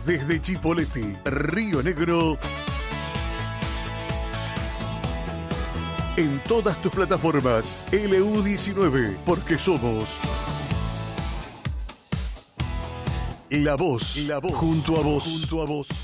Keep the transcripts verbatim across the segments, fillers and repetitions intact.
Desde Chipoleti, Río Negro. En todas tus plataformas, L U diecinueve, porque somos La Voz, La Voz, junto a vos, junto a vos.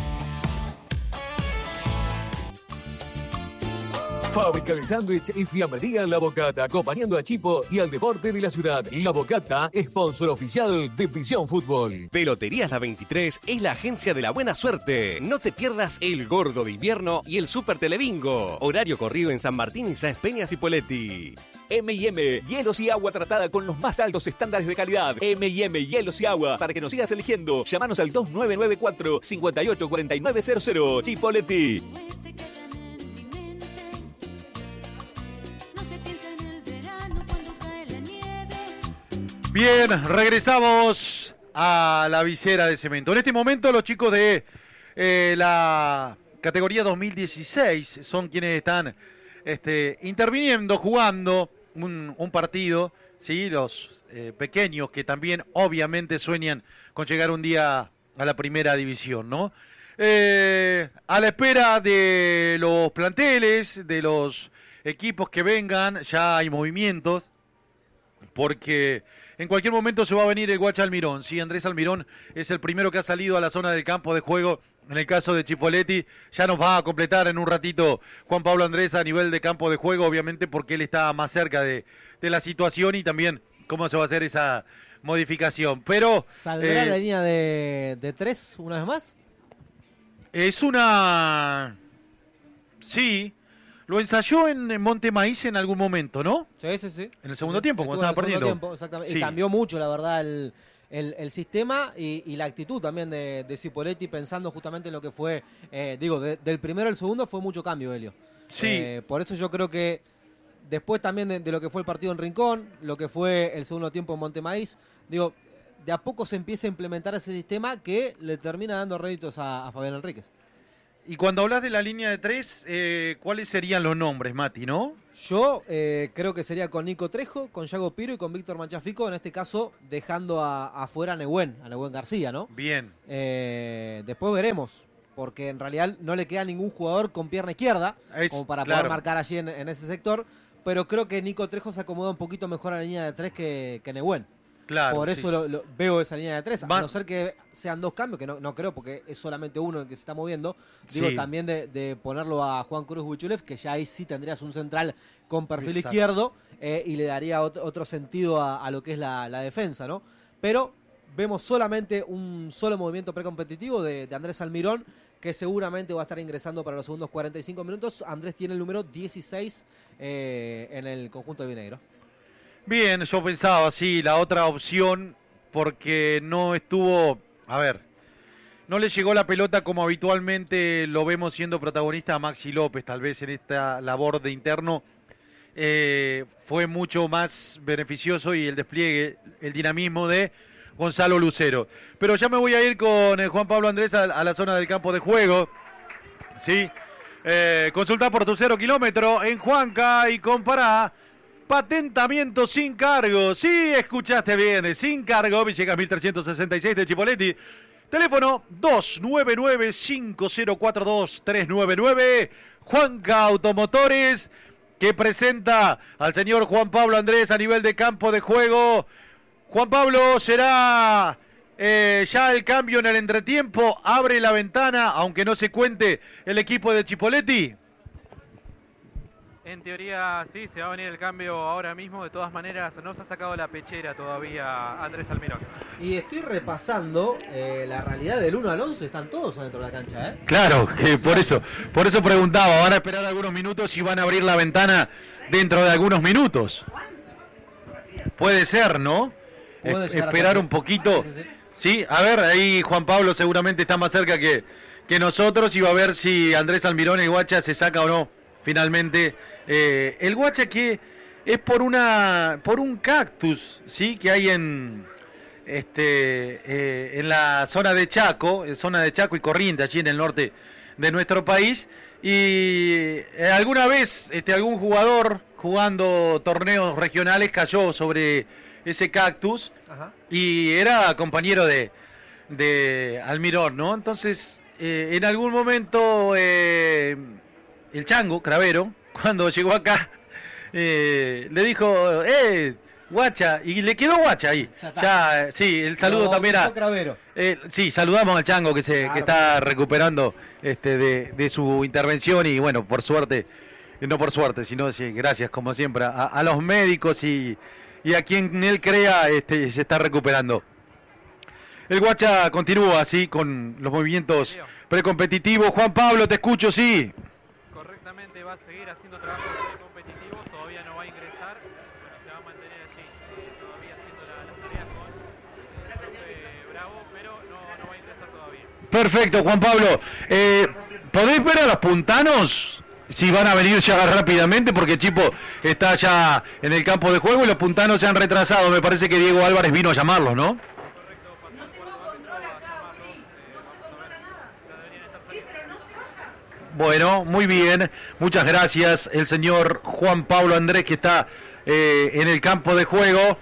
Fábrica de sándwich y fiambrería La Bocata, acompañando a Chipo y al deporte de la ciudad. La Bocata, sponsor oficial de Visión Fútbol. Peloterías La veintitrés es la agencia de la buena suerte. No te pierdas el Gordo de Invierno y el Super Telebingo. Horario corrido en San Martín y Sáenz Peñas y Poletti. eme y eme, hielos y agua tratada con los más altos estándares de calidad. eme y eme, hielos y agua. Para que nos sigas eligiendo, llámanos al dos nueve nueve cuatro, cinco ocho cuatro nueve cero cero. Chipoletti. Bien, regresamos a la visera de cemento. En este momento los chicos de eh, la categoría dos mil dieciséis son quienes están este, interviniendo, jugando un, un partido, ¿sí? Los eh, pequeños que también obviamente sueñan con llegar un día a la primera división, ¿no? Eh, a la espera de los planteles, de los equipos que vengan, ya hay movimientos, porque en cualquier momento se va a venir el Guacha Almirón. Sí, Andrés Almirón es el primero que ha salido a la zona del campo de juego. En el caso de Chipoleti, ya nos va a completar en un ratito Juan Pablo Andrés a nivel de campo de juego, obviamente porque él está más cerca de, de la situación y también cómo se va a hacer esa modificación. Pero ¿saldrá eh, la línea de, de tres una vez más? Es una... Sí... Lo ensayó en Monte Maíz en algún momento, ¿no? Sí, sí, sí. En el segundo sí, tiempo, cuando estaba perdiendo. Tiempo, exactamente. Sí. Y cambió mucho, la verdad, el, el, el sistema y, y la actitud también de, de Cipoletti, pensando justamente en lo que fue, eh, digo, de, del primero al segundo fue mucho cambio, Helio. Sí. Eh, por eso yo creo que después también de, de lo que fue el partido en Rincón, lo que fue el segundo tiempo en Monte Maíz, digo, de a poco se empieza a implementar ese sistema que le termina dando réditos a, a Fabián Enríquez. Y cuando hablas de la línea de tres, eh, ¿cuáles serían los nombres, Mati, no? Yo eh, creo que sería con Nico Trejo, con Yago Piro y con Víctor Manchafico, en este caso dejando a, afuera a Nehuen, a Nehuen García, ¿no? Bien. Eh, después veremos, porque en realidad no le queda ningún jugador con pierna izquierda Es, como para claro. poder marcar allí en, en ese sector, pero creo que Nico Trejo se acomoda un poquito mejor a la línea de tres que, que Nehuen. Claro, Por eso sí. lo, lo, veo esa línea de tres, Va- a no ser que sean dos cambios, que no, no creo, porque es solamente uno el que se está moviendo. Digo, Sí. también de, de ponerlo a Juan Cruz Huichulev, que ya ahí sí tendrías un central con perfil Exacto. izquierdo eh, y le daría otro, otro sentido a, a lo que es la, la defensa, ¿no? Pero vemos solamente un solo movimiento precompetitivo de, de Andrés Almirón, que seguramente va a estar ingresando para los segundos cuarenta y cinco minutos. Andrés tiene el número dieciséis eh, en el conjunto albinegro. Bien, yo pensaba, sí, la otra opción, porque no estuvo, a ver, no le llegó la pelota como habitualmente lo vemos siendo protagonista a Maxi López, tal vez en esta labor de interno eh, fue mucho más beneficioso y el despliegue, el dinamismo de Gonzalo Lucero. Pero ya me voy a ir con eh, Juan Pablo Andrés a, a la zona del campo de juego, ¿sí? Eh, consulta por tu cero kilómetro en Juanca y compará. Patentamiento sin cargo. Sí, escuchaste bien, sin cargo. Villegas mil trescientos sesenta y seis de Chipoleti. Teléfono dos nueve nueve, cinco cero cuatro dos, tres nueve nueve. Juanca Automotores, que presenta al señor Juan Pablo Andrés a nivel de campo de juego. Juan Pablo, será eh, ya el cambio en el entretiempo. Abre la ventana, aunque no se cuente el equipo de Chipoleti. En teoría sí, se va a venir el cambio ahora mismo. De todas maneras, no se ha sacado la pechera todavía Andrés Almirón. Y estoy repasando eh, la realidad del uno al once, están todos adentro de la cancha, ¿eh? Claro, que por eso, por eso preguntaba, van a esperar algunos minutos y van a abrir la ventana dentro de algunos minutos. Puede ser, ¿no? Puede Es- llegar a esperar ser. un poquito. Sí, sí, sí. Sí, a ver, ahí Juan Pablo seguramente está más cerca que, que nosotros y va a ver si Andrés Almirón, el Guacha, se saca o no finalmente. Eh, el Guacha que es por una por un cactus, ¿sí? Que hay en este eh, en la zona de Chaco, en zona de Chaco y Corrientes, allí en el norte de nuestro país. Y eh, alguna vez este algún jugador jugando torneos regionales cayó sobre ese cactus. Ajá. Y era compañero de, de Almirón, ¿no? Entonces, eh, en algún momento, eh, el Chango, Cravero, cuando llegó acá, eh, le dijo, eh, guacha, y le quedó guacha ahí. Ya, ya sí, el saludo Lo también a... Cravero. Eh, sí, saludamos al Chango que se Claro. que está recuperando este de, de su intervención y bueno, por suerte, no por suerte, sino sí, gracias como siempre a, a los médicos y, y a quien él crea este, se está recuperando. El Guacha continúa así con los movimientos precompetitivos. Juan Pablo, te escucho, sí. Correctamente, va a seguir haciendo trabajo competitivo, todavía no va a ingresar, bueno, se va a mantener allí, eh, todavía haciendo la, las tareas con eh, el profe Bravo, pero no, no va a ingresar todavía. Perfecto, Juan Pablo. Eh, ¿Podéis ver a los puntanos? Si van a venir ya rápidamente, porque Chipo está ya en el campo de juego y los puntanos se han retrasado. Me parece que Diego Álvarez vino a llamarlos, ¿no? Correcto, pasó el cuarto árbitro a llamarlos, eh, vamos a ver, ya deberían estar saliendo. Bueno, muy bien. Muchas gracias. El señor Juan Pablo Andrés, que está eh, en el campo de juego,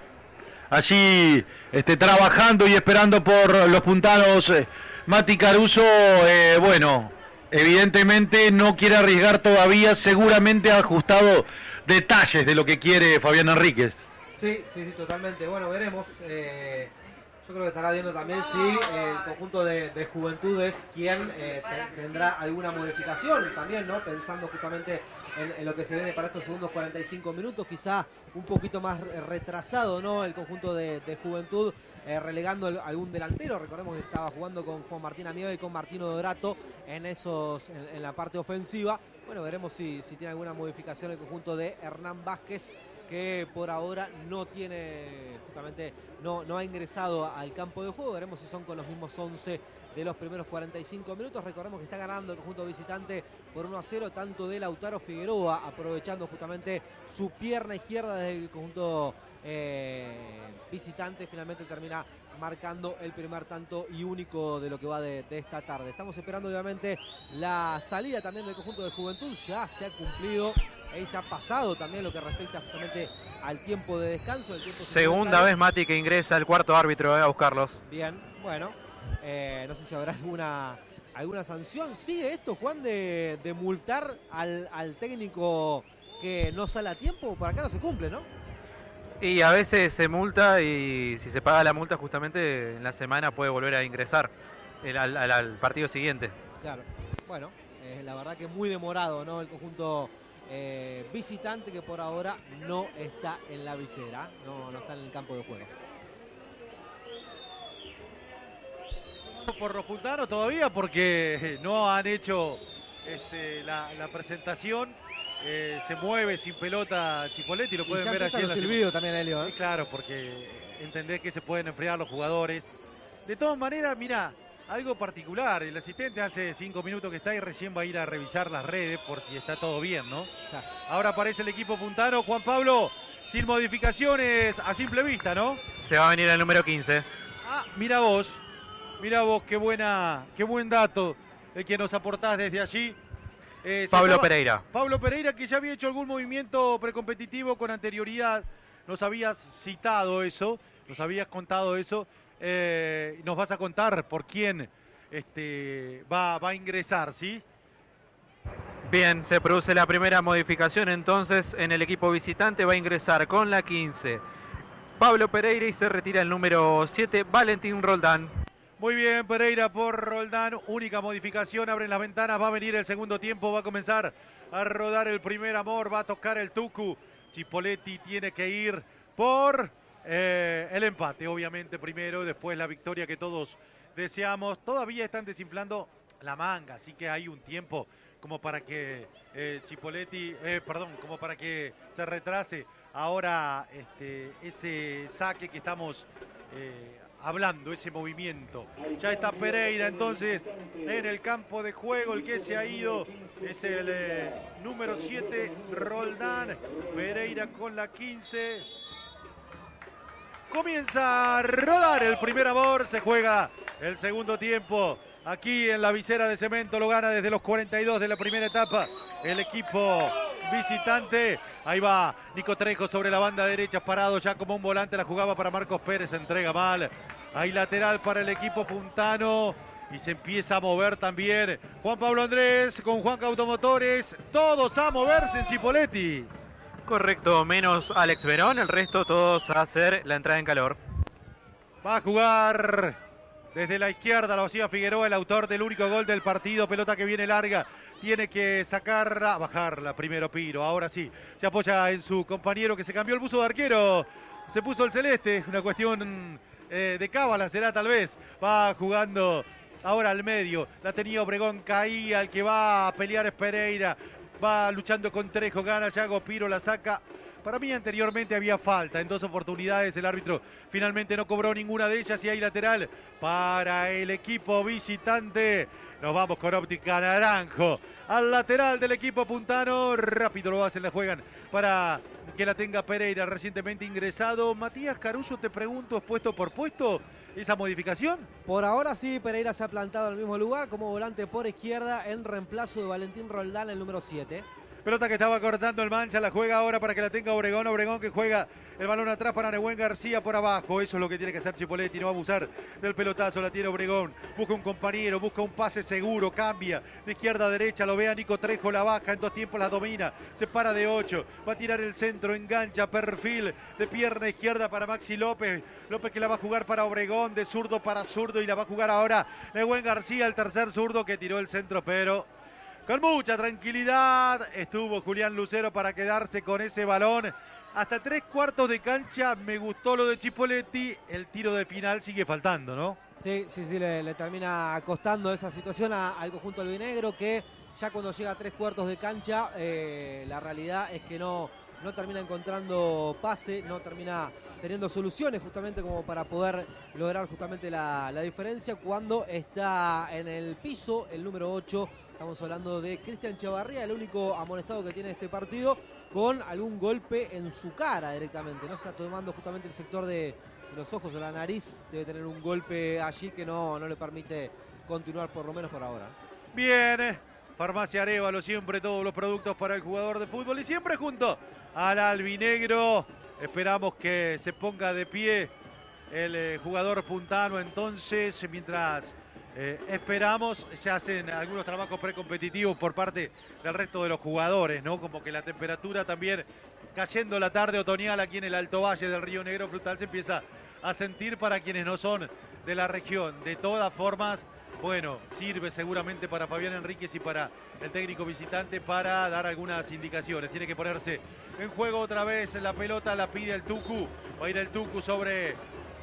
allí este, trabajando y esperando por los puntanos. Eh, Mati Caruso, eh, bueno, evidentemente no quiere arriesgar todavía, seguramente ha ajustado detalles de lo que quiere Fabián Enríquez. Sí, sí, sí, totalmente. Bueno, veremos. Eh, yo creo que estará viendo también si eh, el conjunto de, de Juventudes quien eh, te- tendrá alguna modificación también, ¿no? Pensando justamente en, en lo que se viene para estos segundos cuarenta y cinco minutos, quizá un poquito más eh, retrasado, ¿no? El conjunto de, de Juventud, eh, relegando el- algún delantero. Recordemos que estaba jugando con Juan Martín Amieva y con Martino Dorato en esos en, en la parte ofensiva. Bueno, veremos si, si tiene alguna modificación el conjunto de Hernán Vázquez, que por ahora no tiene, justamente no, no ha ingresado al campo de juego. Veremos si son con los mismos once de los primeros cuarenta y cinco minutos. Recordemos que está ganando el conjunto visitante por uno a cero, tanto de Lautaro Figueroa, aprovechando justamente su pierna izquierda desde el conjunto eh, visitante. Finalmente termina marcando el primer tanto y único de lo que va de, de esta tarde. Estamos esperando obviamente la salida también del conjunto de Juventud. Ya se ha cumplido, ahí se ha pasado también lo que respecta justamente al tiempo de descanso. El tiempo Segunda suplementario. vez, Mati, que ingresa el cuarto árbitro eh, a buscarlos. Bien, bueno, eh, no sé si habrá alguna alguna sanción. ¿Sigue esto, Juan, de, de multar al, al técnico que no sale a tiempo? Por acá no se cumple, ¿no? Y a veces se multa y si se paga la multa justamente en la semana puede volver a ingresar el- al, al- al partido siguiente. Claro, bueno, eh, la verdad que muy demorado, ¿no? El conjunto eh, visitante que por ahora no está en la visera, no, no está en el campo de juego. Por los puntanos todavía porque no han hecho este, la, la presentación. Eh, se mueve sin pelota Chipoletti, lo Y pueden ya ver empiezan allí en los la silbidos también, Elio, Sí, ¿eh? claro, porque entendés que se pueden enfriar los jugadores. De todas maneras, mira, algo particular. El asistente hace cinco minutos que está y recién va a ir a revisar las redes por si está todo bien, ¿no? Claro. Ahora aparece el equipo puntano, Juan Pablo, sin modificaciones a simple vista, ¿no? Se va a venir el número quince. Ah, mira vos, mira vos, qué buena, qué buen dato el que nos aportás desde allí. Eh, se Pablo estaba- Pereira. Pablo Pereira, que ya había hecho algún movimiento precompetitivo con anterioridad, nos habías citado eso, nos habías contado eso, eh, nos vas a contar por quién este, va, va a ingresar, ¿sí? Bien, se produce la primera modificación entonces en el equipo visitante. Va a ingresar con la quince Pablo Pereira y se retira el número siete Valentín Roldán. Muy bien, Pereira por Roldán, única modificación, abren las ventanas, va a venir el segundo tiempo, va a comenzar a rodar el primer amor, va a tocar el Tucu. Chipoletti tiene que ir por eh, el empate, obviamente primero, después la victoria que todos deseamos. Todavía están desinflando la manga, así que hay un tiempo como para que eh, Chipoletti, eh, perdón, como para que se retrase ahora este, ese saque que estamos eh, hablando, ese movimiento. Ya está Pereira entonces en el campo de juego, el que se ha ido es el eh, número siete, Roldán. Pereira con la quince. Comienza a rodar el primer amor, se juega el segundo tiempo. Aquí en la visera de cemento lo gana desde los cuarenta y dos de la primera etapa el equipo visitante. Ahí va Nico Trejo sobre la banda derecha, parado ya como un volante, la jugaba para Marcos Pérez, entrega mal. Hay lateral para el equipo puntano. Y se empieza a mover también Juan Pablo Andrés con Juanca Automotores. Todos a moverse en Chipoleti. Correcto, menos Alex Verón, el resto todos a hacer la entrada en calor. Va a jugar desde la izquierda, lo hacía Figueroa, el autor del único gol del partido. Pelota que viene larga, tiene que sacarla, bajarla primero Piro. Ahora sí, se apoya en su compañero que se cambió el buzo de arquero. Se puso el celeste, una cuestión eh, de cábala será tal vez. Va jugando ahora al medio, la tenía Obregón, caía, el que va a pelear es Pereira. Va luchando con Trejo, gana Yago Piro, la saca. Para mí anteriormente había falta en dos oportunidades, el árbitro finalmente no cobró ninguna de ellas y hay lateral para el equipo visitante. Nos vamos con Óptica Naranjo al lateral del equipo puntano, rápido lo hacen, la juegan para que la tenga Pereira, recientemente ingresado. Matías Caruso, te pregunto, puesto por puesto, esa modificación. Por ahora sí, Pereira se ha plantado en el mismo lugar como volante por izquierda en reemplazo de Valentín Roldán, el número siete. Pelota que estaba cortando el Mancha, la juega ahora para que la tenga Obregón. Obregón que juega el balón atrás para Nehuen García por abajo. Eso es lo que tiene que hacer Chipoleti, no va a abusar del pelotazo. La tiene Obregón, busca un compañero, busca un pase seguro, cambia de izquierda a derecha, lo ve a Nico Trejo, la baja, en dos tiempos la domina, se para de ocho, va a tirar el centro, engancha, perfil de pierna izquierda para Maxi López. López que la va a jugar para Obregón, de zurdo para zurdo y la va a jugar ahora Nehuen García, el tercer zurdo que tiró el centro, pero con mucha tranquilidad estuvo Julián Lucero para quedarse con ese balón. Hasta tres cuartos de cancha me gustó lo de Chipoleti. El tiro de final sigue faltando, ¿no? Sí, sí, sí, le, le termina costando esa situación a, al conjunto albinegro, que ya cuando llega a tres cuartos de cancha, eh, la realidad es que no, no termina encontrando pase, no termina teniendo soluciones justamente como para poder lograr justamente la, la diferencia cuando está en el piso el número ocho. Estamos hablando de Cristian Chavarría, el único amonestado que tiene este partido, con algún golpe en su cara directamente. No se está tomando justamente el sector de, de los ojos o la nariz. Debe tener un golpe allí que no, no le permite continuar por lo menos por ahora. Bien, Farmacia Arévalo, siempre todos los productos para el jugador de fútbol y siempre junto al albinegro. Esperamos que se ponga de pie el eh, jugador puntano entonces, mientras Eh, esperamos, se hacen algunos trabajos precompetitivos por parte del resto de los jugadores, ¿no? Como que la temperatura también cayendo la tarde otoñal aquí en el Alto Valle del Río Negro Frutal se empieza a sentir para quienes no son de la región. De todas formas, bueno, sirve seguramente para Fabián Enríquez y para el técnico visitante para dar algunas indicaciones. Tiene que ponerse en juego otra vez la pelota, la pide el Tucu, va a ir el Tucu sobre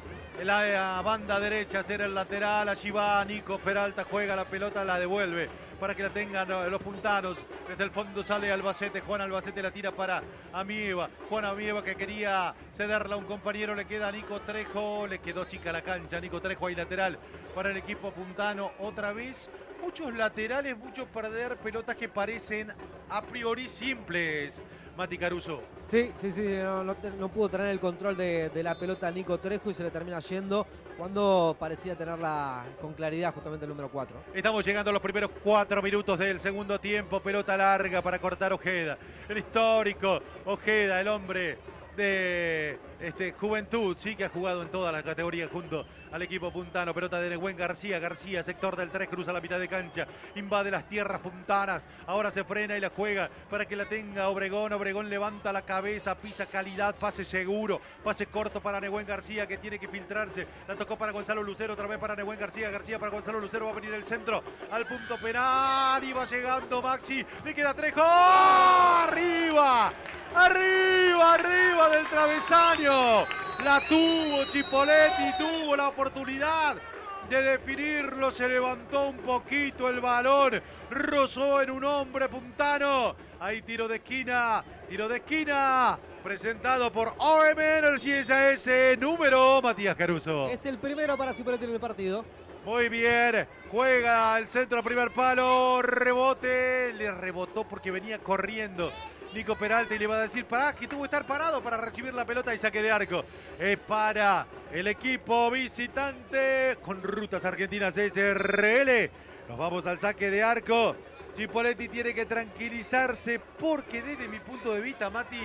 la banda derecha, hacer el lateral, allí va Nico Peralta, juega la pelota, la devuelve para que la tengan los puntanos. Desde el fondo sale Albacete, Juan Albacete la tira para Amieva, Juan Amieva que quería cederla a un compañero, le queda a Nico Trejo, le quedó chica la cancha, Nico Trejo ahí lateral para el equipo puntano, otra vez muchos laterales, muchos perder pelotas que parecen a priori simples. Mati Caruso. Sí, sí, sí, no, no, no pudo tener el control de, de la pelota Nico Trejo y se le termina yendo cuando parecía tenerla con claridad justamente el número cuatro. Estamos llegando a los primeros cuatro minutos del segundo tiempo, pelota larga para cortar Ojeda, el histórico Ojeda, el hombre de este, Juventud, sí que ha jugado en todas las categorías junto al equipo puntano. Pelota de Nehuen García, García, sector del tres, cruza la mitad de cancha, invade las tierras puntanas, ahora se frena y la juega para que la tenga Obregón. Obregón levanta la cabeza, pisa calidad, pase seguro, pase corto para Nehuen García que tiene que filtrarse, la tocó para Gonzalo Lucero, otra vez para Nehuen García, García para Gonzalo Lucero, va a venir el centro al punto penal y va llegando Maxi, le queda Trejo, arriba, arriba, arriba del travesaño, la tuvo Chipoleti, tuvo la oportunidad de definirlo, se levantó un poquito el balón, rozó en un hombre puntano, hay tiro de esquina, tiro de esquina, presentado por O M Energy ese número, Matías Caruso. Es el primero para Chipoleti en el partido. Muy bien, juega el centro, primer palo, rebote, le rebotó porque venía corriendo Nico Peralta y le va a decir, pará, que tuvo que estar parado para recibir la pelota y saque de arco. Es para el equipo visitante con Rutas Argentinas S R L. Nos vamos al saque de arco. Chipoleti tiene que tranquilizarse porque desde mi punto de vista, Mati,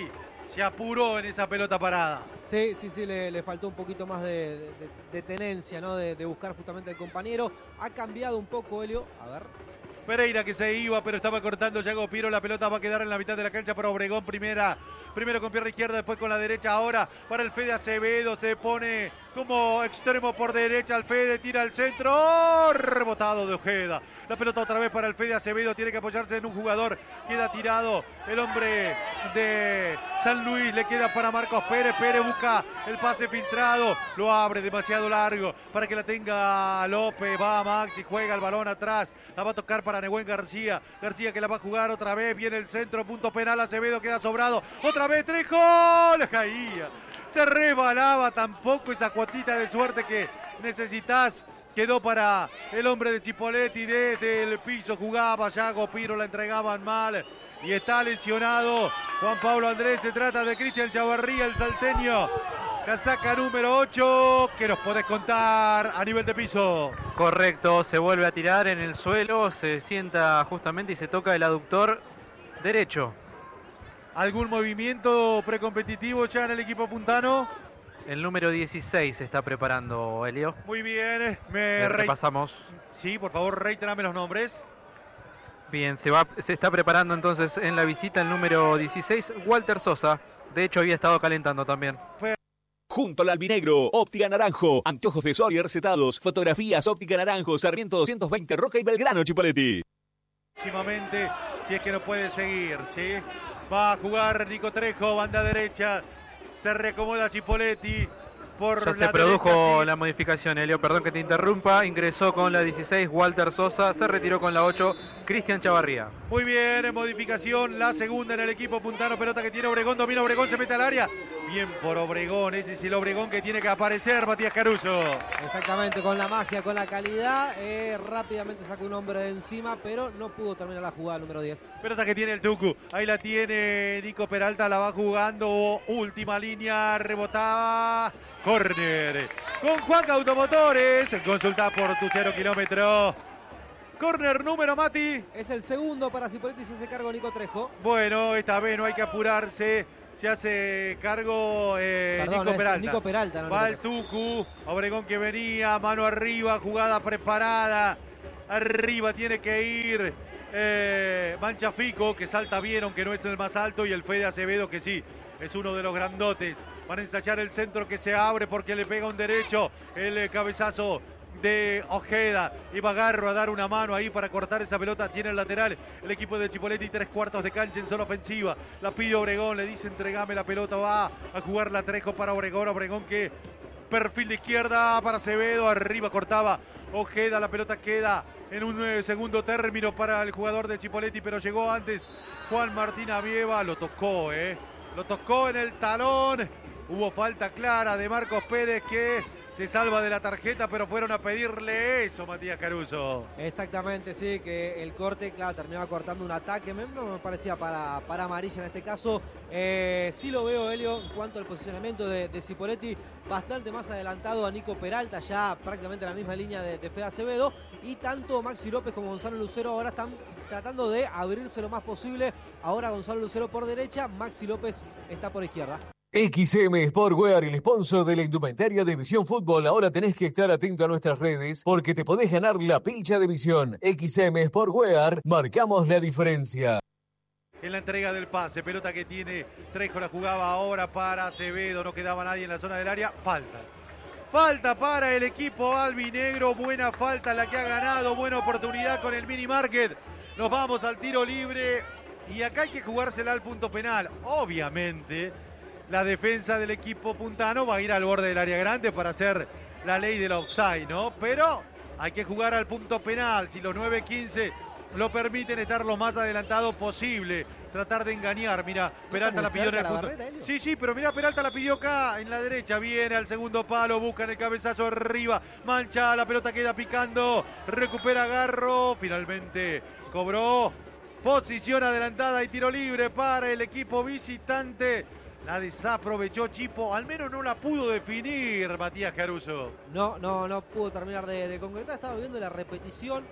Se apuró en esa pelota parada. Sí, sí, sí, le, le faltó un poquito más de, de, de tenencia, ¿no? De, de buscar justamente al compañero. Ha cambiado un poco, Helio. A ver. Pereira que se iba, pero estaba cortando Yago Piro. La pelota va a quedar en la mitad de la cancha para Obregón. Primera, primero con pierna izquierda, después con la derecha. Ahora para el Fede Acevedo. Se pone como extremo por derecha. El Fede tira al centro. ¡Oh! Rebotado de Ojeda. La pelota otra vez para el Fede Acevedo. Tiene que apoyarse en un jugador. Queda tirado el hombre de San Luis. Le queda para Marcos Pérez. Pérez busca el pase filtrado. Lo abre demasiado largo para que la tenga López. Va Maxi, juega el balón atrás. La va a tocar para Nehuen García. García que la va a jugar otra vez. Viene el centro, punto penal. Acevedo queda sobrado. Otra vez Trejo. Le caía. Se rebalaba tampoco esa cuotita de suerte que necesitas. Quedó para el hombre de Chipolletti. Desde el piso jugaba Yago Piro. La entregaban mal. Y está lesionado Juan Pablo Andrés. Se trata de Cristian Chavarría, el salteño. Casaca número ocho, ¿qué nos podés contar a nivel de piso? Correcto, se vuelve a tirar en el suelo, se sienta justamente y se toca el aductor derecho. ¿Algún movimiento precompetitivo ya en el equipo puntano? El número dieciséis se está preparando, Helio. Muy bien, me Le repasamos. Sí, por favor, reiterame los nombres. Bien, se, va, se está preparando entonces en la visita el número dieciséis, Walter Sosa. De hecho, había estado calentando también. Fue Junto al albinegro, Óptica Naranjo, anteojos de sol y recetados, fotografías Óptica Naranjo, Sarmiento doscientos veinte, Roca y Belgrano, Chipolletti. Próximamente, si es que no puede seguir, ¿sí? Va a jugar Nico Trejo, banda derecha, se reacomoda Chipolletti. Por ya la se produjo derecha, sí. la modificación, Helio, perdón que te interrumpa. Ingresó con la dieciséis Walter Sosa, se retiró con la ocho Cristian Chavarría. Muy bien, modificación, la segunda en el equipo puntano, pelota que tiene Obregón, domina Obregón, se mete al área. Bien por Obregón, ese es el Obregón que tiene que aparecer, Matías Caruso. Exactamente, con la magia, con la calidad, eh, rápidamente sacó un hombre de encima, pero no pudo terminar la jugada número diez. Pelota que tiene el Tucu, ahí la tiene Nico Peralta, la va jugando, última línea, rebotaba, córner. Con Juan Automotores, consulta por tu cero kilómetro. Córner número, Mati. Es el segundo para Chipolletti y se hace cargo Nico Trejo. Bueno, esta vez no hay que apurarse. Se hace cargo eh, Perdón, Nico es Peralta. Nico Peralta, no Va Nico el Tucu. Obregón que venía, mano arriba, jugada preparada. Arriba tiene que ir eh, Manchafico, que salta bien, aunque no es el más alto. Y el Fede Acevedo, que sí, es uno de los grandotes. Van a ensayar el centro que se abre porque le pega un derecho. El eh, cabezazo de Ojeda. Iba Garro a dar una mano ahí para cortar esa pelota. Tiene el lateral el equipo de Chipolletti, tres cuartos de cancha en zona ofensiva. La pide Obregón, le dice entregame la pelota. Va a jugar la Trejo para Obregón. Obregón que perfil de izquierda para Acevedo. Arriba cortaba Ojeda. La pelota queda en un eh, segundo término para el jugador de Chipolletti, pero llegó antes Juan Martín Avieva. Lo tocó, eh. Lo tocó en el talón. Hubo falta clara de Marcos Pérez que se salva de la tarjeta, pero fueron a pedirle eso, Matías Caruso. Exactamente, sí, que el corte, claro, terminaba cortando un ataque. Me, no me parecía para, para amarilla en este caso. Eh, sí lo veo, Helio, en cuanto al posicionamiento de, de Chipolletti, bastante más adelantado a Nico Peralta, ya prácticamente en la misma línea de, de Fede Acevedo. Y tanto Maxi López como Gonzalo Lucero ahora están tratando de abrirse lo más posible. Ahora Gonzalo Lucero por derecha, Maxi López está por izquierda. X M Sportwear, el sponsor de la indumentaria de Visión Fútbol. Ahora tenés que estar atento a nuestras redes porque te podés ganar la pilcha de Visión. X M Sportwear, marcamos la diferencia. En la entrega del pase, pelota que tiene Trejo, la jugaba ahora para Acevedo, no quedaba nadie en la zona del área, falta. Falta para el equipo albinegro, buena falta la que ha ganado, buena oportunidad con el mini market. Nos vamos al tiro libre y acá hay que jugársela al punto penal, obviamente. La defensa del equipo puntano va a ir al borde del área grande para hacer la ley del offside, ¿no? Pero hay que jugar al punto penal. Si los nueve quince lo permiten, estar lo más adelantado posible. Tratar de engañar. Mira, Peralta la pidió en el punto. Sí, sí, pero mira, Peralta la pidió acá en la derecha. Viene al segundo palo, buscan el cabezazo arriba. Mancha, la pelota queda picando. Recupera Garro. Finalmente cobró. Posición adelantada y tiro libre para el equipo visitante. La desaprovechó Chipo, al menos no la pudo definir Matías Caruso. No, no, no pudo terminar de, de concretar. Estaba viendo la repetición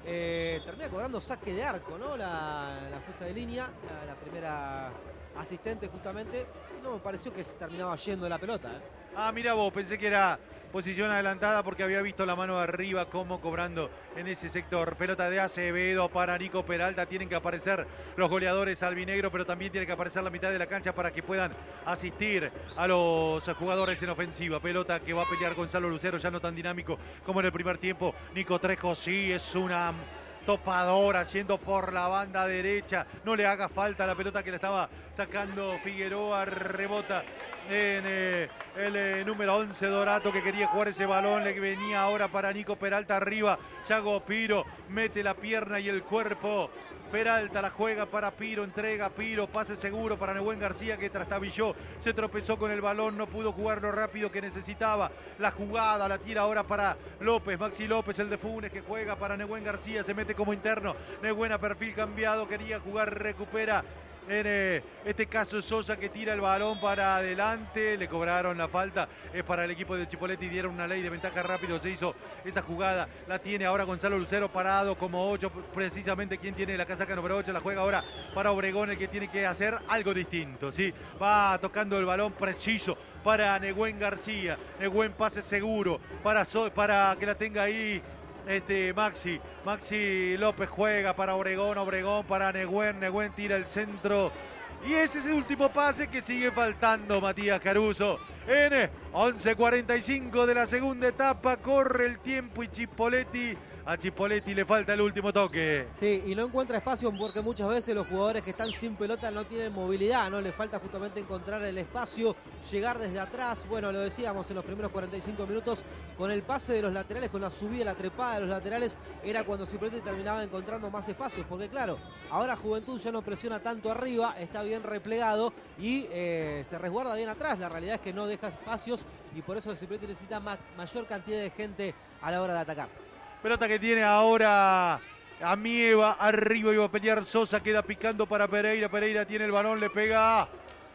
Eh, termina cobrando saque de arco, ¿no? La, la jueza de línea, la, la primera asistente justamente. No me pareció que se terminaba yendo la pelota, ¿eh? Ah, mira vos, pensé que era posición adelantada porque había visto la mano arriba como cobrando en ese sector. Pelota de Acevedo para Nico Peralta. Tienen que aparecer los goleadores albinegro, pero también tiene que aparecer la mitad de la cancha para que puedan asistir a los jugadores en ofensiva. Pelota que va a pelear Gonzalo Lucero, ya no tan dinámico como en el primer tiempo. Nico Trejo sí es una topadora yendo por la banda derecha. No le haga falta la pelota que le estaba sacando Figueroa. Rebota en eh, el eh, número once Dorato, que quería jugar ese balón. Le venía ahora para Nico Peralta arriba. Yago Piro mete la pierna y el cuerpo. Peralta la juega para Piro, entrega Piro, pase seguro para Nehuen García, que trastabilló, se tropezó con el balón, no pudo jugar lo rápido que necesitaba. La jugada la tira ahora para López, Maxi López, el de Funes, que juega para Nehuen García, se mete como interno. Nehuen a perfil cambiado, quería jugar, recupera. En eh, este caso Sosa, que tira el balón para adelante, le cobraron la falta, es para el equipo de Chipolletti, dieron una ley de ventaja rápido, se hizo esa jugada, la tiene ahora Gonzalo Lucero parado como ocho, precisamente quien tiene la casaca número ocho, la juega ahora para Obregón, el que tiene que hacer algo distinto, ¿sí? Va tocando el balón preciso para Nehuen García, Nehuen pase seguro para, so para que la tenga ahí Este Maxi, Maxi López juega para Obregón, Obregón para Nehuen, Nehuen tira el centro y ese es el último pase que sigue faltando Matías Caruso. En once cuarenta y cinco de la segunda etapa, corre el tiempo y Chipolletti, a Chipolletti le falta el último toque. Sí, y no encuentra espacio porque muchas veces los jugadores que están sin pelota no tienen movilidad, ¿no? Le falta justamente encontrar el espacio, llegar desde atrás. Bueno, lo decíamos en los primeros cuarenta y cinco minutos, con el pase de los laterales, con la subida, la trepada de los laterales, era cuando Chipolletti terminaba encontrando más espacios, porque claro, ahora Juventud ya no presiona tanto arriba, está bien replegado y eh, se resguarda bien atrás. La realidad es que no deja espacios y por eso Chipolletti necesita ma mayor cantidad de gente a la hora de atacar. Pelota que tiene ahora Amieva, arriba iba a pelear Sosa, queda picando para Pereira, Pereira tiene el balón, le pega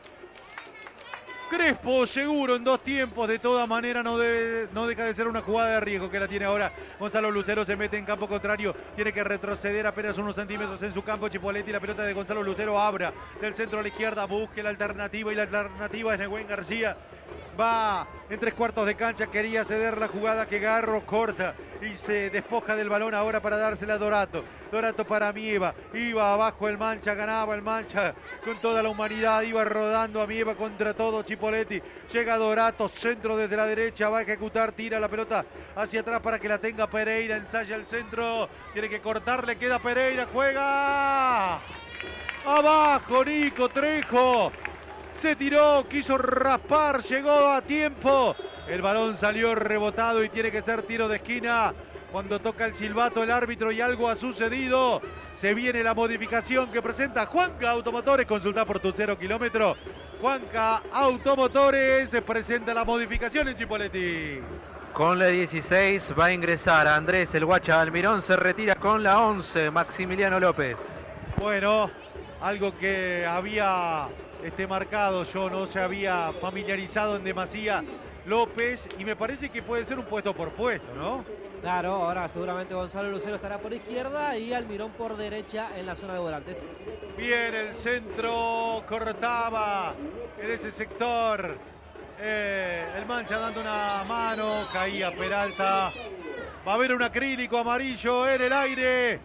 Crespo, seguro en dos tiempos, de toda manera no, debe, no deja de ser una jugada de riesgo que la tiene ahora Gonzalo Lucero, se mete en campo contrario, tiene que retroceder apenas unos centímetros en su campo Chipolletti, la pelota de Gonzalo Lucero abra del centro a la izquierda, busque la alternativa y la alternativa es Nehuen García. Va en tres cuartos de cancha, quería ceder la jugada que Garro corta y se despoja del balón ahora para dársela a Dorato. Dorato para Amieva, iba abajo el Mancha, ganaba el Mancha con toda la humanidad, iba rodando Amieva contra todo Chipolletti. Llega Dorato, centro desde la derecha, va a ejecutar, tira la pelota hacia atrás para que la tenga Pereira, ensaya el centro, tiene que cortar, le queda Pereira, juega abajo Nico Trejo. Se tiró, quiso raspar, llegó a tiempo. El balón salió rebotado y tiene que ser tiro de esquina. Cuando toca el silbato el árbitro y algo ha sucedido, se viene la modificación que presenta Juanca Automotores. Consulta por tu cero kilómetro. Juanca Automotores presenta la modificación en Chipolletti. Con la dieciséis va a ingresar Andrés el Guacha Almirón, se retira con la once Maximiliano López. Bueno, algo que había este marcado, yo no se había familiarizado en demasía López y me parece que puede ser un puesto por puesto, ¿no? Claro, ahora seguramente Gonzalo Lucero estará por izquierda y Almirón por derecha en la zona de volantes. Bien, el centro cortaba en ese sector. Eh, el Mancha dando una mano, caía Peralta. Va a haber un acrílico amarillo en el aire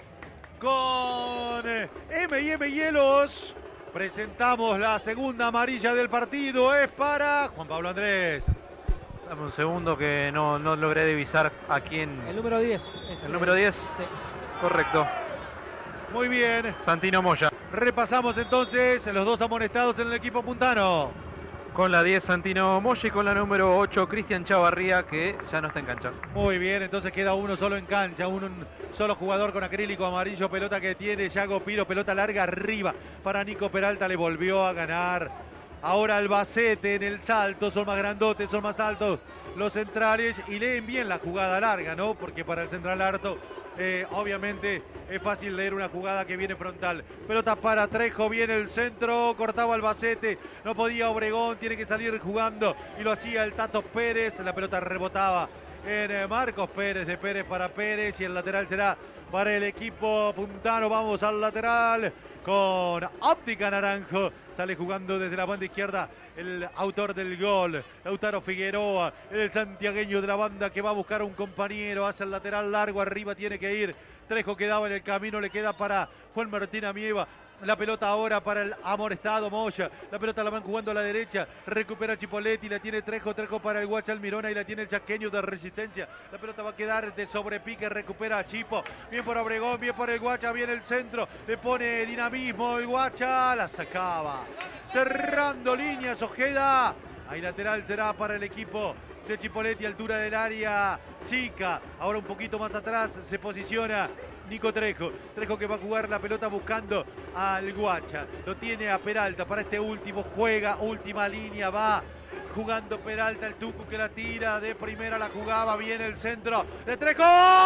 con M y M Hielos. Presentamos la segunda amarilla del partido, es para Juan Pablo Andrés. Dame un segundo que no, no logré divisar a quién. El número diez. Es ¿El número diez? Sí. Correcto. Muy bien. Santino Moya. Repasamos entonces los dos amonestados en el equipo puntano. Con la diez Santino Moya y con la número ocho Cristian Chavarría, que ya no está en cancha. Muy bien, entonces queda uno solo en cancha, un, un solo jugador con acrílico amarillo, pelota que tiene Yago Piro, pelota larga arriba para Nico Peralta, le volvió a ganar. Ahora Albacete en el salto, son más grandotes, son más altos los centrales y leen bien la jugada larga, ¿no? Porque para el central alto Eh, obviamente es fácil leer una jugada que viene frontal. Pelota para Trejo, viene el centro, cortaba Albacete, no podía Obregón, tiene que salir jugando y lo hacía el Tato Pérez, la pelota rebotaba en Marcos Pérez, de Pérez para Pérez, y el lateral será para el equipo puntano. Vamos al lateral con Óptica Naranjo. Sale jugando desde la banda izquierda el autor del gol, Lautaro Figueroa, el santiagueño de la banda que va a buscar a un compañero. Hace el lateral largo, arriba tiene que ir Trejo, quedaba en el camino, le queda para Juan Martín Amieva. La pelota ahora para el amonestado Moya. La pelota la van jugando a la derecha. Recupera Chipoletti, la tiene Trejo. Trejo para el Guacha Almirón. Ahí la tiene el chaqueño de Resistencia. La pelota va a quedar de sobrepique. Recupera a Chipo. Bien por Obregón, bien por el Guacha. Viene el centro. Le pone dinamismo el Guacha. La sacaba. Cerrando líneas Ojeda. Ahí lateral será para el equipo de Chipoletti, altura del área chica. Ahora un poquito más atrás se posiciona Nico Trejo. Trejo que va a jugar la pelota buscando al Guacha. Lo tiene a Peralta para este último. Juega, última línea, va jugando Peralta, el Tucu que la tira de primera, la jugaba bien el centro de Trejo.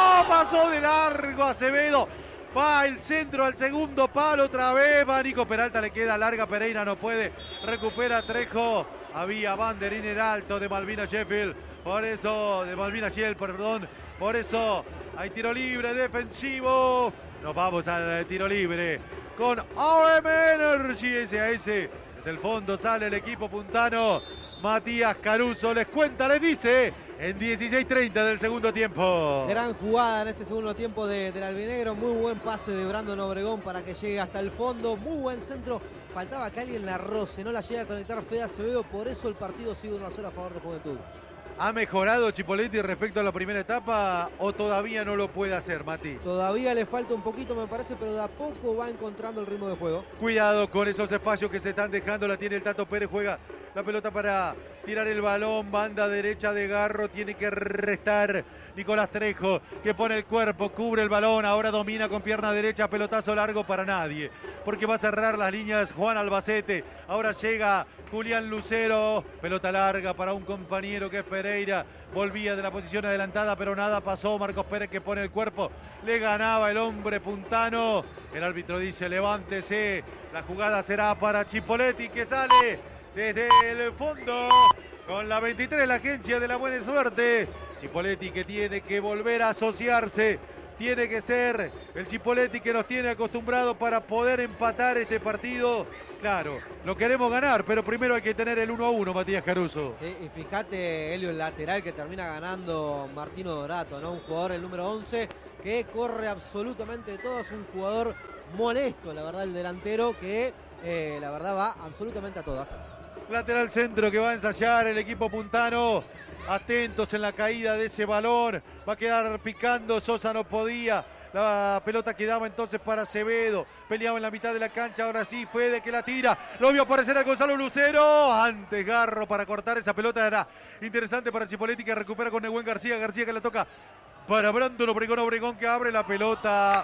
Pasó de largo Acevedo. Va el centro al segundo palo otra vez. Va Nico Peralta, le queda larga. Pereira no puede. Recupera Trejo. Había banderín en alto de Malvina Sheffield. Por eso, de Malvina Shell, perdón. Por eso hay tiro libre defensivo. Nos vamos al tiro libre con O M Energy S A S. Desde el fondo sale el equipo puntano. Matías Caruso les cuenta, les dice en dieciséis treinta del segundo tiempo. Gran jugada en este segundo tiempo de, del albinegro. Muy buen pase de Brandon Obregón para que llegue hasta el fondo. Muy buen centro. Faltaba que alguien la roce. No la llega a conectar Fede Acevedo. Por eso el partido sigue uno a cero a favor de Juventud. ¿Ha mejorado Chipoletti respecto a la primera etapa o todavía no lo puede hacer, Mati? Todavía le falta un poquito, me parece, pero de a poco va encontrando el ritmo de juego. Cuidado con esos espacios que se están dejando. La tiene el Tato Pérez, juega la pelota para tirar el balón. Banda derecha de Garro, tiene que restar Nicolás Trejo, que pone el cuerpo, cubre el balón. Ahora domina con pierna derecha, pelotazo largo para nadie, porque va a cerrar las líneas Juan Albacete. Ahora llega Julián Lucero, pelota larga para un compañero que es Pereira. Volvía de la posición adelantada, pero nada pasó. Marcos Pérez que pone el cuerpo, le ganaba el hombre puntano. El árbitro dice levántese. La jugada será para Chipoletti, que sale desde el fondo con la veintitrés, la agencia de la buena suerte. Chipoletti que tiene que volver a asociarse. Tiene que ser el Chipoletti que nos tiene acostumbrados para poder empatar este partido. Claro, lo queremos ganar, pero primero hay que tener el uno a uno, Matías Caruso. Sí, y fíjate, Helio, el lateral que termina ganando Martino Dorato, ¿no? Un jugador, el número once, que corre absolutamente todo. Es un jugador molesto, la verdad, el delantero, que eh, la verdad va absolutamente a todas. Lateral centro que va a ensayar el equipo puntano. Atentos en la caída de ese balón. Va a quedar picando. Sosa no podía. La pelota quedaba entonces para Acevedo. Peleaba en la mitad de la cancha. Ahora sí, Fede que la tira. Lo vio aparecer a Gonzalo Lucero. Antes Garro para cortar esa pelota. Era interesante para Chipoletti, que recupera con Nehuen García. García que la toca para Brandon Obregón. Obregón que abre la pelota.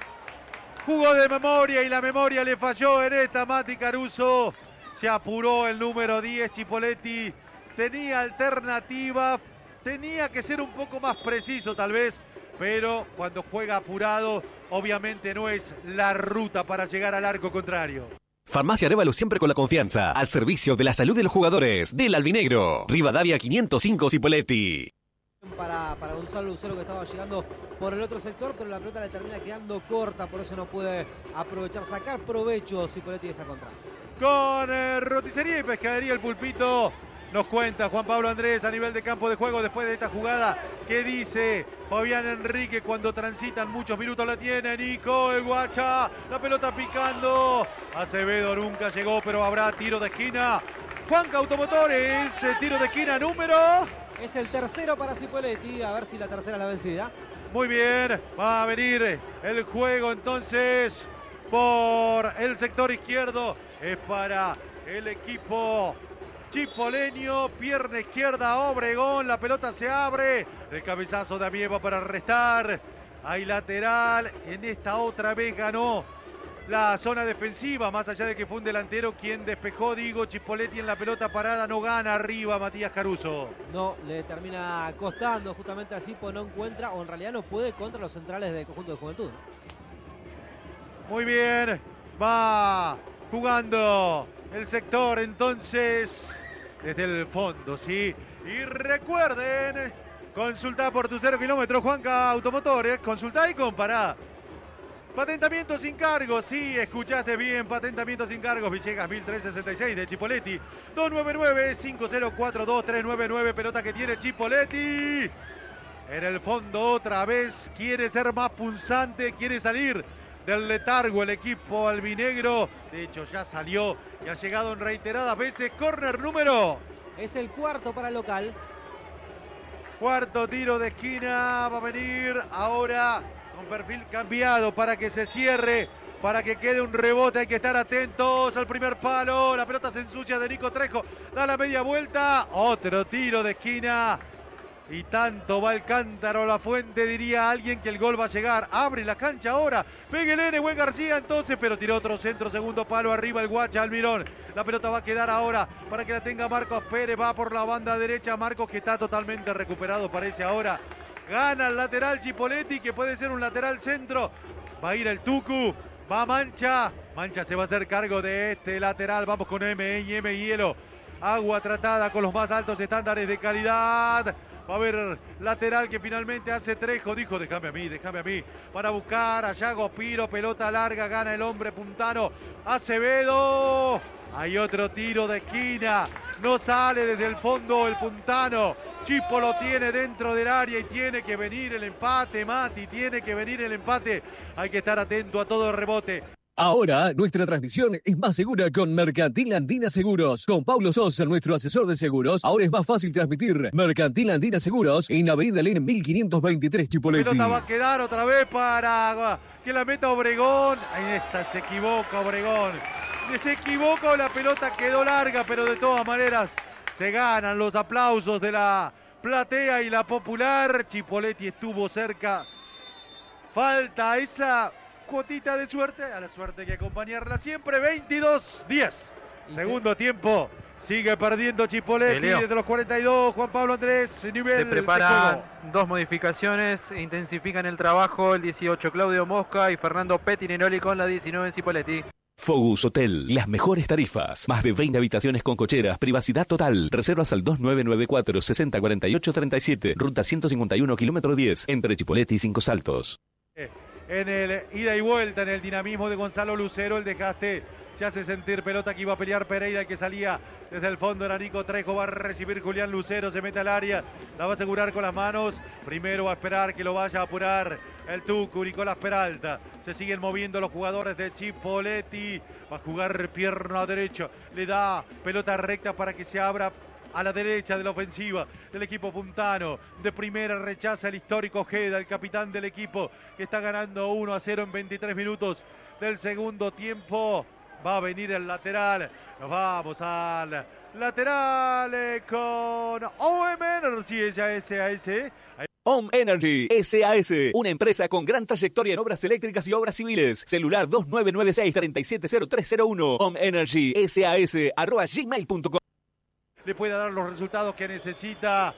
Jugó de memoria y la memoria le falló en esta. Mati Caruso. Se apuró el número diez, Chipoletti. Tenía alternativa, tenía que ser un poco más preciso tal vez, pero cuando juega apurado, obviamente no es la ruta para llegar al arco contrario. Farmacia Arévalo, siempre con la confianza, al servicio de la salud de los jugadores, del albinegro. Rivadavia quinientos cinco, Chipoletti. Para, para Gonzalo Lucero, que estaba llegando por el otro sector, pero la pelota le termina quedando corta, por eso no puede aprovechar, sacar provecho Chipoletti de esa contra. Con eh, roticería y pescadería El Pulpito. Nos cuenta Juan Pablo Andrés a nivel de campo de juego después de esta jugada. ¿Qué dice Fabián Enrique cuando transitan muchos minutos? La tiene Nico, el Guacha. La pelota picando. Acevedo nunca llegó, pero habrá tiro de esquina. Juanca Automotores, tiro de esquina número... Es el tercero para Chipoletti. A ver si la tercera es la vencida. Muy bien, va a venir el juego entonces por el sector izquierdo. Es para el equipo chipoleño, pierna izquierda Obregón, la pelota se abre, el cabezazo de Amieva para restar, hay lateral, en esta otra vez ganó la zona defensiva, más allá de que fue un delantero quien despejó, digo, Chipoletti en la pelota parada, no gana arriba Matías Caruso. No, le termina costando justamente así, pues no encuentra, o en realidad no puede contra los centrales del conjunto de Juventud. Muy bien, va jugando el sector entonces desde el fondo, sí. Y recuerden Consultá por tu cero kilómetros, Juanca Automotores. Consultá y compará. Patentamiento sin cargos, sí, escuchaste bien, patentamiento sin cargos, Villegas mil trescientos sesenta y seis de Chipoletti, dos nueve nueve, cinco cero cuatro, dos tres nueve nueve, pelota que tiene Chipoletti. En el fondo otra vez quiere ser más punzante, quiere salir del letargo el equipo albinegro. De hecho ya salió y ha llegado en reiteradas veces. Córner número. Es el cuarto para el local. Cuarto tiro de esquina, va a venir ahora con perfil cambiado para que se cierre, para que quede un rebote. Hay que estar atentos al primer palo. La pelota se ensucia de Nico Trejo. Da la media vuelta. Otro tiro de esquina. Y tanto va el cántaro a la fuente, diría alguien, que el gol va a llegar. Abre la cancha ahora. Peguelene, buen García entonces, pero tiró otro centro, segundo palo arriba el Guacha Almirón. La pelota va a quedar ahora para que la tenga Marcos Pérez. Va por la banda derecha. Marcos, que está totalmente recuperado, parece ahora. Gana el lateral Chipoletti, que puede ser un lateral centro. Va a ir el Tucu. Va Mancha. Mancha se va a hacer cargo de este lateral. Vamos con M y M Hielo. Agua tratada con los más altos estándares de calidad. Va a haber lateral que finalmente hace Trejo. Dijo, déjame a mí, déjame a mí. Para buscar a Yago Piro. Pelota larga, gana el hombre puntano. Acevedo. Hay otro tiro de esquina. No sale desde el fondo el puntano. Chipo lo tiene dentro del área y tiene que venir el empate, Mati. Tiene que venir el empate. Hay que estar atento a todo el rebote. Ahora, nuestra transmisión es más segura con Mercantil Andina Seguros. Con Pablo Sosa, nuestro asesor de seguros, ahora es más fácil transmitir. Mercantil Andina Seguros en Avenida Len mil quinientos veintitrés, Chipoletti. La pelota va a quedar otra vez para que la meta Obregón. Ahí está, se equivoca Obregón. Se equivoca, la pelota quedó larga, pero de todas maneras se ganan los aplausos de la platea y la popular. Chipoletti estuvo cerca. Falta esa cuotita de suerte, a la suerte hay que acompañarla siempre. Veintidós diez. Segundo se... tiempo. Sigue perdiendo Chipoletti Peleo. Desde los cuarenta y dos. Juan Pablo Andrés, nivel se prepara dos modificaciones, intensifican el trabajo el dieciocho Claudio Mosca y Fernando Pettinelli con la diecinueve en Chipoletti. Focus Hotel, las mejores tarifas, más de veinte habitaciones con cocheras, privacidad total. Reservas al dos nueve nueve cuatro, sesenta cuarenta y ocho treinta y siete, ruta ciento cincuenta y uno, kilómetro diez, entre Chipoletti y Cinco Saltos. En el ida y vuelta, en el dinamismo de Gonzalo Lucero, el desgaste se hace sentir. Pelota que iba a pelear Pereira, el que salía desde el fondo era Nico Trejo. Va a recibir Julián Lucero, se mete al área, la va a asegurar con las manos. Primero va a esperar que lo vaya a apurar el Tucu, Nicolás Peralta. Se siguen moviendo los jugadores de Chipoletti. Va a jugar pierna derecha, le da pelota recta para que se abra a la derecha de la ofensiva del equipo puntano. De primera rechaza el histórico Ojeda, el capitán del equipo, que está ganando uno a cero en veintitrés minutos del segundo tiempo. Va a venir el lateral. Nos vamos al lateral eh, con O M Energy S A S. Home Energy S A S, una empresa con gran trayectoria en obras eléctricas y obras civiles. Celular dos nueve nueve seis, tres siete cero tres cero uno. Home Energy S A S arroba gmail punto com. Le puede dar los resultados que necesita.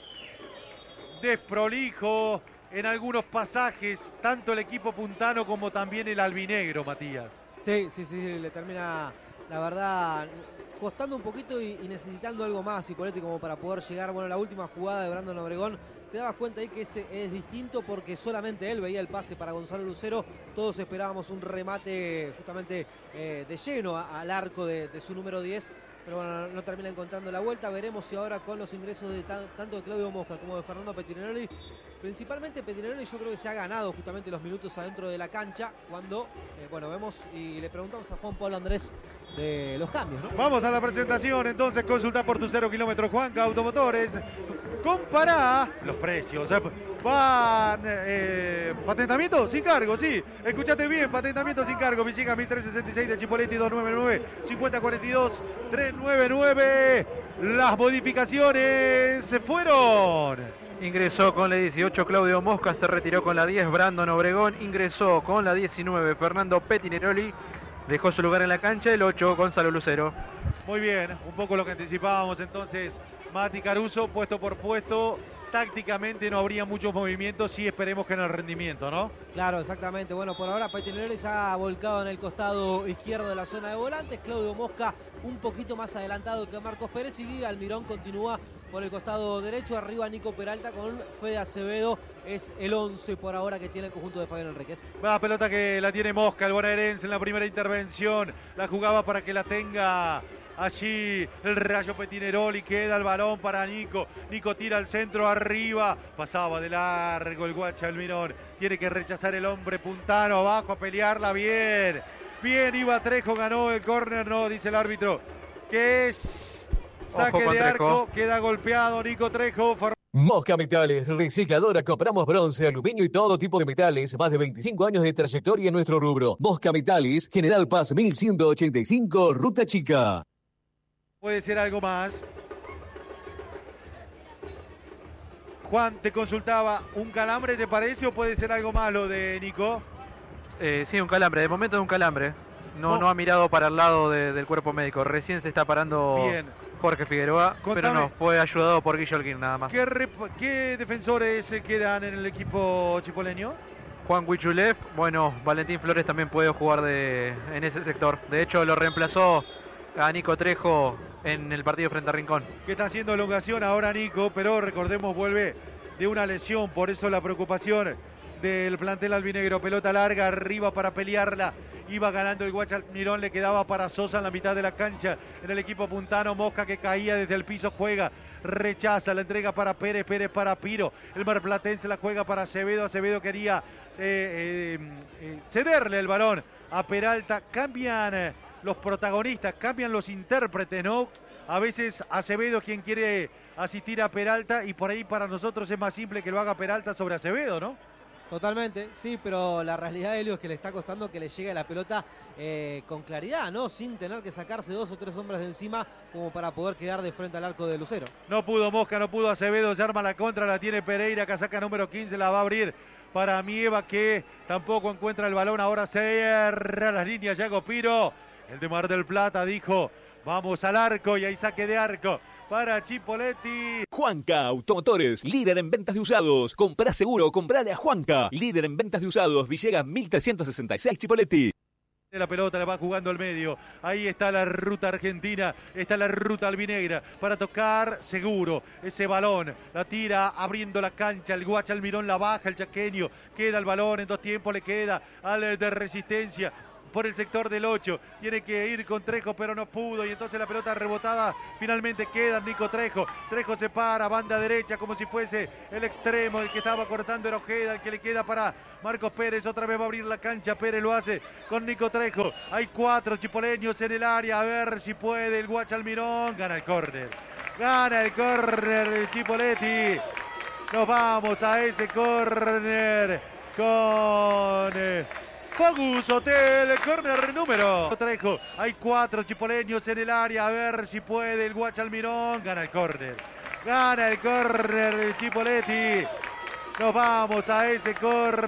Desprolijo en algunos pasajes, tanto el equipo puntano como también el albinegro, Matías. Sí, sí, sí, le termina, la verdad, costando un poquito y, y necesitando algo más Chipoletti como para poder llegar. Bueno, la última jugada de Brandon Obregón, te dabas cuenta ahí que ese es distinto porque solamente él veía el pase para Gonzalo Lucero. Todos esperábamos un remate justamente eh, de lleno a, al arco de, de su número diez. Pero bueno, no, no termina encontrando la vuelta. Veremos si ahora con los ingresos de tan, tanto de Claudio Mosca como de Fernando Pettinelli, principalmente Pettinelli, yo creo que se ha ganado justamente los minutos adentro de la cancha cuando, eh, bueno, vemos y le preguntamos a Juan Pablo Andrés de los cambios, ¿no? Vamos a la presentación, entonces consulta por tu cero kilómetros Juanca Automotores. Compará los precios. Van eh, patentamiento sin cargo, sí. Escuchate bien, patentamiento sin cargo. Villegas mil trescientos sesenta y seis de Chipoletti, dos nueve nueve, cincuenta cuarenta y dos, trescientos noventa y nueve. Las modificaciones se fueron. Ingresó con la dieciocho Claudio Mosca, se retiró con la diez Brandon Obregón, ingresó con la diecinueve Fernando Pettinelli, dejó su lugar en la cancha el ocho Gonzalo Lucero. Muy bien, un poco lo que anticipábamos entonces, Mati Caruso, puesto por puesto. Tácticamente no habría muchos movimientos, sí esperemos que en el rendimiento, ¿no? Claro, exactamente. Bueno, por ahora Pettinelli se ha volcado en el costado izquierdo de la zona de volantes. Claudio Mosca un poquito más adelantado que Marcos Pérez y Almirón continúa por el costado derecho. Arriba Nico Peralta con Fede Acevedo. Es el once por ahora que tiene el conjunto de Fabián Enríquez. La pelota que la tiene Mosca, el bonaerense en la primera intervención. La jugaba para que la tenga allí el Rayo Petineroli. Queda el balón para Nico. Nico tira al centro, arriba. Pasaba de largo el Guacha Almirón. Tiene que rechazar el hombre puntano. Abajo a pelearla bien. Bien, iba Trejo, ganó el córner. No, dice el árbitro que es saque de arco. Queda golpeado Nico Trejo. Mosca Metales, recicladora, compramos bronce, aluminio y todo tipo de metales. Más de veinticinco años de trayectoria en nuestro rubro. Mosca Metales, General Paz mil ciento ochenta y cinco, Ruta Chica. Puede ser algo más. Juan, te consultaba, ¿un calambre te parece o puede ser algo más lo de Nico? Eh, sí, un calambre, de momento es un calambre. No, no. no ha mirado para el lado de, del cuerpo médico. Recién se está parando Bien. Jorge Figueroa, Contame, pero no, fue ayudado por Guillo Holguín nada más. ¿Qué, rep- ¿Qué defensores quedan en el equipo chipoleño? Juan Huichulev, bueno, Valentín Flores también puede jugar de, en ese sector. De hecho, lo reemplazó a Nico Trejo en el partido frente a Rincón. Que está haciendo elongación ahora Nico, pero recordemos vuelve de una lesión, por eso la preocupación del plantel albinegro. Pelota larga arriba para pelearla. Iba ganando el Guacha Almirón, le quedaba para Sosa en la mitad de la cancha. En el equipo puntano, Mosca que caía desde el piso, juega, rechaza, la entrega para Pérez, Pérez para Piro. El marplatense la juega para Acevedo. Acevedo quería eh, eh, eh, cederle el balón a Peralta. Cambian eh, los protagonistas, cambian los intérpretes, ¿no? A veces Acevedo quien quiere asistir a Peralta y por ahí para nosotros es más simple que lo haga Peralta sobre Acevedo, ¿no? Totalmente, sí, pero la realidad de Helio es que le está costando que le llegue la pelota eh, con claridad, ¿no? Sin tener que sacarse dos o tres hombres de encima como para poder quedar de frente al arco de Lucero. No pudo Mosca, no pudo Acevedo, se arma la contra, la tiene Pereira, casaca número quince, la va a abrir para Mieva que tampoco encuentra el balón, ahora cierra las líneas Yago Piro, el de Mar del Plata dijo, vamos al arco y hay saque de arco para Chipoleti. Juanca Automotores, líder en ventas de usados. Comprá seguro, comprale a Juanca. Líder en ventas de usados, Villegas mil trescientos sesenta y seis, Chipoleti. La pelota la va jugando al medio. Ahí está la ruta argentina. Está la ruta albinegra. Para tocar seguro ese balón. La tira abriendo la cancha. El Guacha Almirón la baja. El chaqueño. Queda el balón. En dos tiempos le queda al de Resistencia. Por el sector del ocho, tiene que ir con Trejo, pero no pudo, y entonces la pelota rebotada, finalmente queda Nico Trejo, Trejo se para, banda derecha, como si fuese el extremo, el que estaba cortando era Ojeda, el que le queda para Marcos Pérez, otra vez va a abrir la cancha, Pérez lo hace con Nico Trejo, hay cuatro chipoleños en el área, a ver si puede el Guacha Almirón, gana el córner, gana el córner de Chipoleti, nos vamos a ese córner con... Eh, Focus Hotel, córner número Trejo, hay cuatro chipoleños en el área, a ver si puede el Guacha Almirón, gana el córner, gana el córner de Chipoleti, nos vamos a ese córner.